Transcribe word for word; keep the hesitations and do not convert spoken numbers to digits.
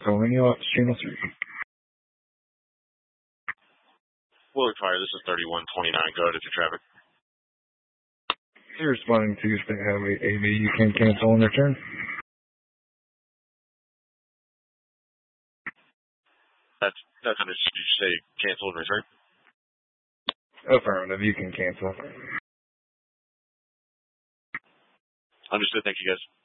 Calling you off the channel three. Willard Fire, this is thirty-one twenty-nine. Go ahead if you're traffic. You're responding to State Highway A V. You can cancel and return. That's, that's understood. Did you say cancel and return? Affirmative. You can cancel. Understood. Thank you, guys.